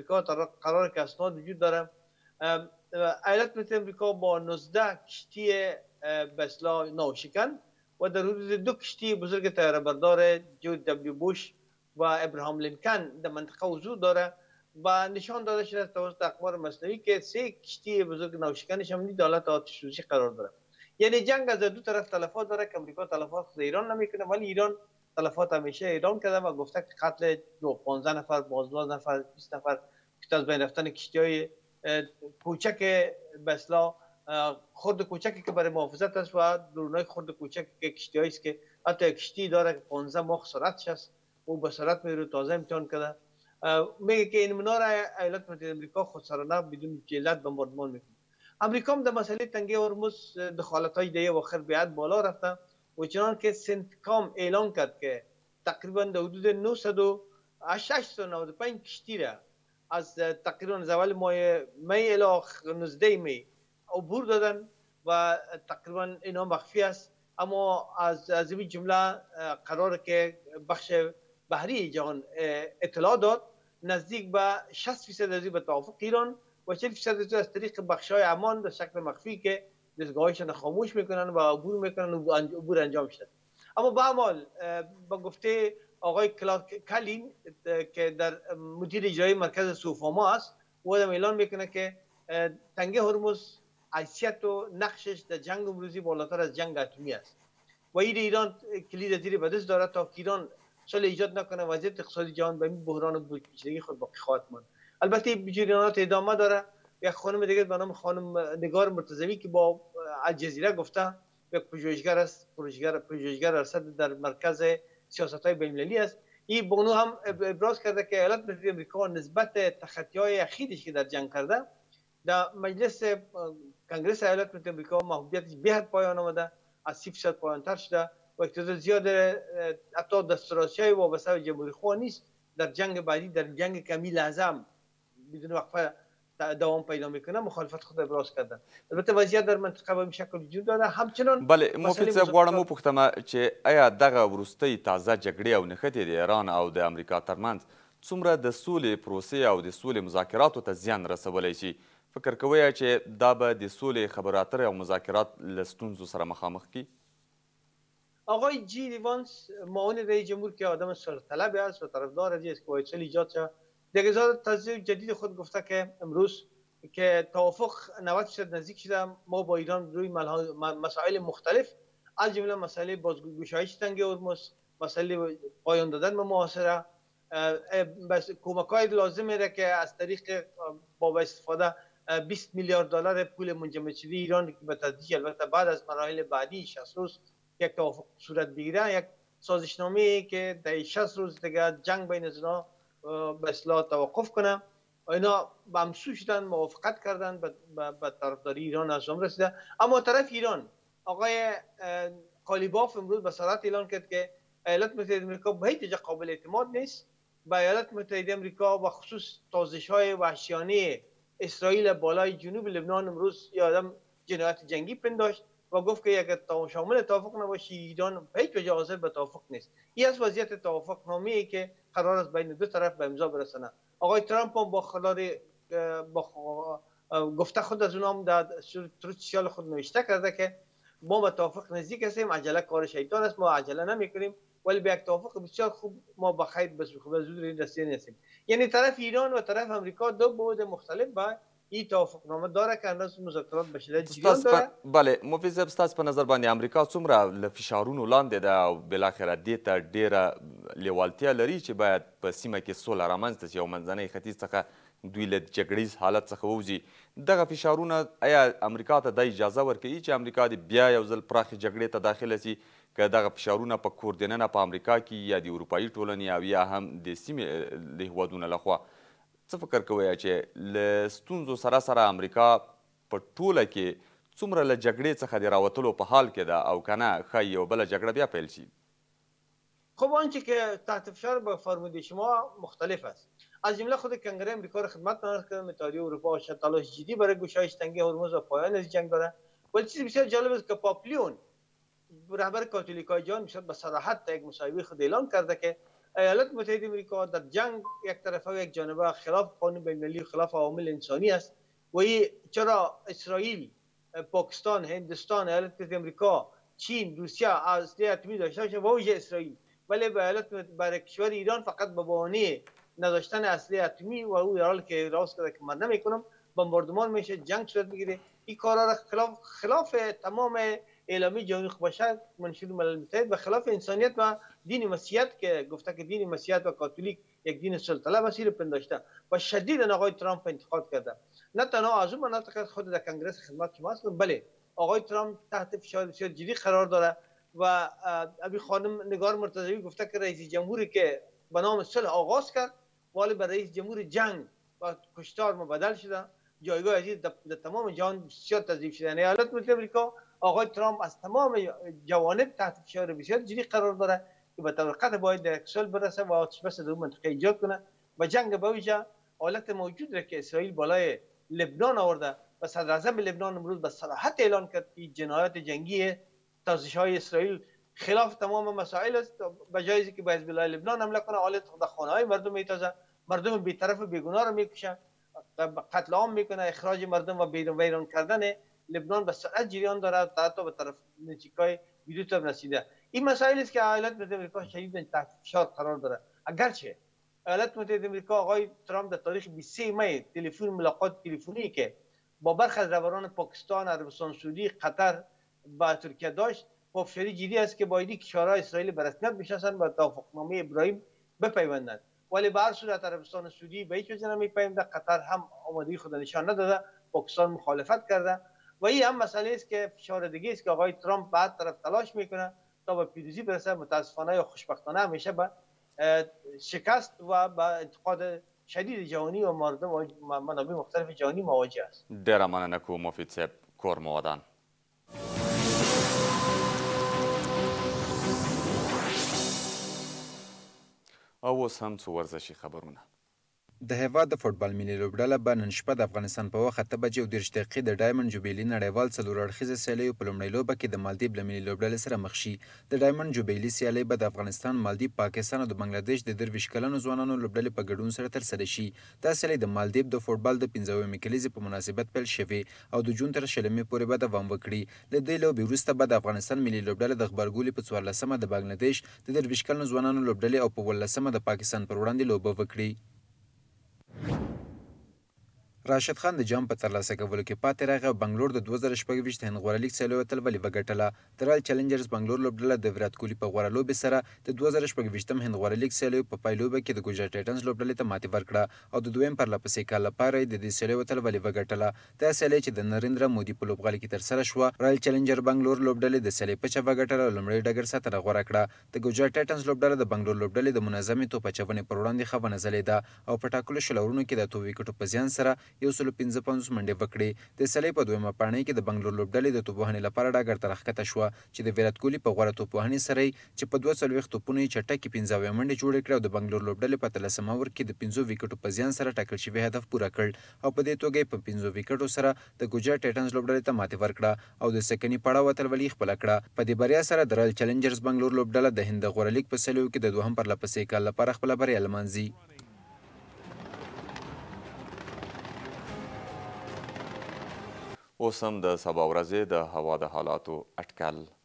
امریکا قرار که اسناد وجود داره. ایالات متحده امریکا با 19 کشتی به اصطلاح ناوشکن و در حدود 2 کشتی بزرگ طیاره‌بردار جورج دبلیو بوش و ابراهام لینکن در منطقه حضور داره و نشان داده شده توسط اخبار مصنوعی که 3 کشتی بزرگ ناوشکنش هم در حالت آتش سوزی قرار داره. یعنی جنگ از دو طرف تلفات داره که امریکا تلفات خود ایران نمیکنه، ولی ایران تلفات همیشه اعلام کرده و گفته که قتل 15 نفر، 12 نفر، 20 نفر که از بین رفتن کشتی‌های کوچک به اصطلاح خرد کوچکی که برای محافظت است و درونای خرد کوچک که کشتی‌هایی است که حتی کشتی داره که 15 ماه سرعتش است، او به سرعت میره تازه امتحان کرده. میگه که این منار ایالات متحده آمریکا خودسرانه بدون جلت بمباردمان میکنه. امریکا هم در مسئله تنگه هرمز دخالت‌های دیگه و آخر بیعت بالا رفته و چنان که سنتکام اعلان کرد که تقریبا در حدود 895 کشتی را از تقریبا از اول ماه می الی 19 می عبور دادن و تقریبا اینا مخفی است، اما از این جمله قرار که بخش بحری جهان اطلاع داد نزدیک به 60% از به توافق ایران و 40% از طریق بخش‌های امان به شکل مخفی که دستگاهایشان خاموش میکنن و عبور میکنن و عبور انجام شده. اما به عمل با گفته آقای کلارک کلین که در مدیر اجرایی مرکز سوفاما است، او اعلان میکنه که تنگه هرمز حیثیت و نقشش در جنگ امروزی بالاتر از جنگ اتمی است و ایران کلید زیر به دست داره تا که ایران شل ایجاد نکنه وضعیت اقتصادی جهان به این بحران و پیچیدگی خود باقی خواهد ماند. البته جریانات ادامه داره. یک خانم دیگه به نام خانم نگار مرتضوی که با الجزیره گفته یک پژوهشگر است، پژوهشگر ارشد در مرکز سیاست‌های بین‌المللی است، این بونو هم ابراز کرده که ایالات متحده آمریکا نسبت تخطی‌های اخیرش که در جنگ کرده در مجلس کنگره ایالات متحده آمریکا محبوبیتش به حد پایان آمده، از 30% پایان‌تر شده و اقتدار زیاد حتی دستورات‌های وابسته به جمهوری خواه نیست در جنگ بعدی، در جنگ کمی لحظه هم بدون وقفه دوام پیدا میکنه مخالفت خود ابراز کردن. البته وضعیت در منطقه به این شکل وجود داره. همچنان بله مفید صاحب غواړم وپوښتم چې آیا دغه وروستۍ تازه جګړې او نښتې د ایران او د امریکا ترمنځ څومره د سولې پروسې او د سولې مذاکراتو ته زیان رسولی شي؟ فکر کوئ چې دا به د سولې خبرو اترې او مذاکرات له ستونزو سره مخامخ کړي؟ آقای جی دیوانس معاون رئیس جمهور که آدم سرطلب است و طرفدار از است که وایسل ایجاد شد، در اظهار تازه جدید خود گفته که امروز که توافق 90% نزدیک شده، ما با ایران روی مسائل مختلف از جمله مسئله بازگشایش تنگه هرمز، مسئله پایان دادن به محاصره، بس کمک‌های لازم میره که از طریق با استفاده 20 میلیارد دلار پول منجمد شده ایران که به تدریج البته بعد از مراحل بعدی 60 روز یک توافق صورت بگیره، یک سازشنامه که در 60 روز دیگه جنگ بین از اینا به اصطلاح توقف کنه و اینا همسو شدن، موافقت کردن به طرفداری ایران از هم رسیده. اما طرف ایران آقای قالیباف امروز به صراحت اعلان کرد که ایالات متحده آمریکا به هیچ وجه قابل اعتماد نیست. با ایالات متحده آمریکا و خصوص تازش‌های وحشیانه اسرائیل بالای جنوب لبنان امروز یادم جنایت جنگی پنداشت و گفت که اگر شامل توافق نباشه ایران به هیچ وجه حاضر به توافق نیست. این از وضعیت توافق نامه‌ای که قرار است بین دو طرف به امضا برسانه. آقای ترامپ هم با خلال گفته خود از اونام در تروت سوشال خود نوشته کرده که ما به توافق نزدیک هستیم، عجله کار شیطان است، ما عجله نمی‌کنیم، ولی به یک توافق بسیار خوب ما با خیر به زود رسیدن هستیم. یعنی طرف ایران و طرف امریکا دو بعد مختلف با این توافقنامه داره که انداز مذاکرات به شدت جریان داره. بله مفید صاحب ستاسو په نظر باندې امریکا څومره له فشارونو لاندې ده او بالاخره دې ته ډېره لیوالتیا لري چې باید په سیمه کې سوله رامنځته شي او منځنی ختیځ څخه دوی له جګړیز حالت څخه ووځي. دغه فشارونه آیا امریکا ته دا اجازه ورکوي چې امریکا د بیا یو ځل پراخې جګړې ته داخله شي که دغه فشارونه په کور دننه په امریکا کې یا د اروپایي ټولنې او یا هم د سیمې د هیوادونو لخوا څه فکر کوئ چې له ستونزو سره سره امریکا په ټوله کې څومره له جګړې څخه د راوتلو په حال کې ده او که نه ښایي یو بله جګړه بیا پیل شي؟ خب آنچه که تحت فشار به فرموده شما مختلف است. از جمله خود کنگره امریکا را خدمت کردم، اتحادیه اروپا تلاش جدی برای گشایش تنگه هرمز و پایان از جنگ داره. ولی چیز بسیار جالب است که پاپلیون رهبر کاتولیکای جهان به صراحت یک مصاحبه خود اعلان کرده که ایالات متحده آمریکا در جنگ یک طرفه و یک جانبه خلاف قانون بین المللی و خلاف عوامل انسانی است و چرا اسرائیل، پاکستان، هندوستان، ایالات متحده آمریکا، چین، روسیه اسلحه اتمی داشته باشه و ویژه اسرائیل، ولی برای کشور ایران فقط به بهانه نداشتن اسلحه اتمی و او در حالی که راست کرده که من نمیکنم بمباردمان میشه، جنگ صورت میگیره. این کارا را خلاف تمام اعلامیه جهانی بشر منشور ملل متحد و خلاف انسانیت و دین مسیحیت که گفته که دین مسیحیت و کاتولیک یک دین صلح طلب است رو پنداشته و شدیدا آقای ترامپ انتقاد کرده. نه تنها از اون مناطق خود در کنگره خدمت شما هست، بله آقای ترامپ تحت فشار بسیار جدی قرار داره و ابی خانم نگار مرتضوی گفته که رئیس جمهوری که به نام صلح آغاز کرد ولی به رئیس جمهور جنگ و کشتار مبدل شده. جایگاه عزیز در تمام جهان بسیار تضعیف شده. یعنی ایالات متحده آمریکا آقای ترامپ از تمام جوانب تحت فشار بسیار جدی قرار داره که به طور قطع باید در یک صلح برسه و آتش بس در منطقه ایجاد کنه و جنگ به ویژه حالت موجود را که اسرائیل بالای لبنان آورده و صدر اعظم لبنان امروز به صراحت اعلان کرد که جنایات جنگی تازش‌های اسرائیل خلاف تمام مسائل است. به جای که به حزب الله لبنان حمله کنه حالت خانه‌های مردم میتازه، مردم بی‌طرف و بیگناه را میکشه، قتل عام میکنه، اخراج مردم و ویران کردن لبنان به سرعت جریان داره تا حتی به طرف نزدیکای بیروت هم رسیده. این مسائل است که ایالات متحده آمریکا شدید تحت فشار قرار داره. اگرچه ایالات متحده آمریکا آقای ترامپ در تاریخ 23 می ملاقات تلفنی که با برخی از رهبران پاکستان، عربستان سعودی، قطر با ترکیه داشت، پافشاری جدی است که بایدی کشورها اسرائیل به رسمیت بشناسند و توافقنامه ابراهیم بپیوندند. ولی به هر صورت عربستان سعودی به هیچ وجه نمیپیونده، قطر هم آمادگی خود نشان نداده، پاکستان مخالفت کرده و این هم مسئله است که فشار دیگه است که آقای ترامپ به هر طرف تلاش میکنه تا به پیروزی برسه. متاسفانه یا خوشبختانه همیشه به شکست و به انتقاد شدید جهانی و مردم و منابع مختلف جهانی مواجه است. ډیره مننه کوم مفید صاحب، کور مو ودان. او اوس هم څو ورزشي خبرونه. د هیواد د فوټبال ملي لوبډله به نن شپه د افغانستان په وخت 8:30 د ډایمنډ جوبیلي نړیوال څلور اړخیزه سیالیو په لومړۍ لوبه کې د مالدیب له ملي لوبډلې سره مخ شي. د ډایمنډ جوبیلي سیالۍ به د افغانستان، مالدیب، پاکستان او د بنگلادیش د 23 کلنو ځوانانو لوبډلې په ګډون سره ترسره شي. دا سیالۍ د مالدیب د فوټبال د 15مې کلیزې په مناسبت پیل شوې او د جون تر 20مې پورې به دوام وکړي. له دې لوبې وروسته به د افغانستان ملي لوبډله د غبرګولي په 14مه د بنگلادیش د 23 کلنو ځوانانو لوبډلې او په 18مه د پاکستان پر وړاندې لوبه وکړي. راشد خان د جام په ترلاسه کولو کې پاتې راغی او بنګلور د 2024 هند غوره لیګ سیالۍ اتلولي وګټله. د رایل چیلنجرز بنګلور لوبډله د ویرات کوهلي په غوره لوبې سره د 2024 هند غوره لیګ سیالیو په پای لوبه کې د ګوجرات ټایټنز لوبډلې ته ماتې ورکړه او د دویم پرلپسې کال لپاره د دې سیالۍ اتلولي وګټله. دا سیالۍ چې د نریندرا مودي په لوبغالي کې ترسره شوه، رایل چیلنجر بنګلور لوبډلې د سیالۍ پچه وګټله او لومړی ډګر ساتنه غوره کړه. د ګوجرات ټایټنز لوبډله د بنګلور لوبډلې د منظمې توپ اچونې پر وړاندې ښه ونځلېده او په ټاکلو شل اورونو کې د 2 ویکټو په زیان سره 115 منډې وکړې. د سیالۍ په دویمه پاڼۍ کې د بنګلور لوبډلې د توپوهنې لپاره ډګر ته راښکته شوه چې د ویرات کوهلي په غوره توپوهنې سره چې په 42 توپونو یې چټکې 15 منډې جوړې کړې او د بنګلور لوبډلې په 13 اوور کې د 15 ویکټو په زیان سره ټاکل شوی هدف پوره کړ او په دې توګه یې په 15 ویکټو سره د ګوجرات ټایټنز لوبډلې ته ماتې ورکړه او د سکني پړاو اتلولي خپله کړه. په دې بریا سره د رایل چیلنجرز بنګلور لوبډله د هند غوره لیګ په سیالیو کې د دوهم پرلپسې کال لپاره خپله بریا لمانځي. اوس هم د سبا ورځې د هوا د حالاتو اټکل.